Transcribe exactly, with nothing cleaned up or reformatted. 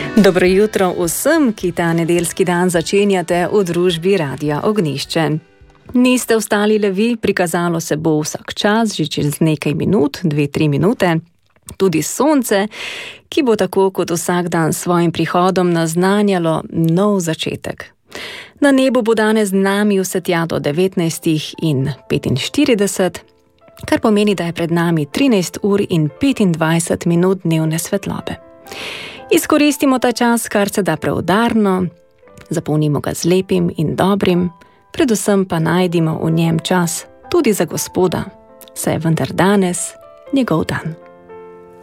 Dobro jutro vsem, ki ta nedeljski dan začenjate v družbi Radia Ognjišče. Niste vstali le vi, prikazalo se bo vsak čas, že čez nekaj minut, dve, tri minute. Tudi sonce, ki bo tako kot vsak dan s svojim prihodom naznanjalo nov začetek. Na nebu bo danes z nami vse tja do devetnajstih in petinštirideset, kar pomeni, da je pred nami trinajst ur in petindvajset minut dnevne svetlobe. Izkoristimo ta čas, kar se da preudarno, zapolnimo ga z lepim in dobrim, predvsem pa najdimo v njem čas tudi za Gospoda, saj je vendar danes njegov dan.